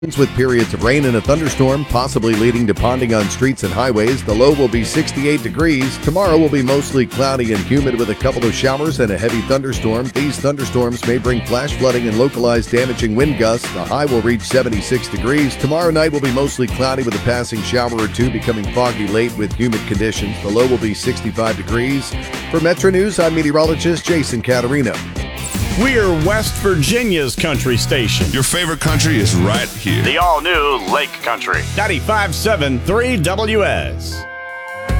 With periods of rain and a thunderstorm, possibly leading to ponding on streets and highways. The low will be 68 degrees. Tomorrow will be mostly cloudy and humid with a couple of showers and a heavy thunderstorm. These thunderstorms may bring flash flooding and localized damaging wind gusts. The high will reach 76 degrees. Tomorrow night will be mostly cloudy with a passing shower or two, becoming foggy late with humid conditions. The low will be 65 degrees. For Metro News, I'm meteorologist Jason Caterino. We're West Virginia's country station. Your favorite country is right here. The all-new Lake Country. 95.7 3 WS.